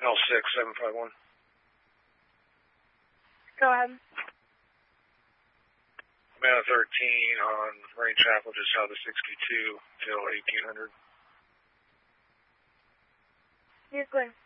L6751. Go ahead. Amanda 13 on Rain Chapel, just south of 62 till 1800. You're clear.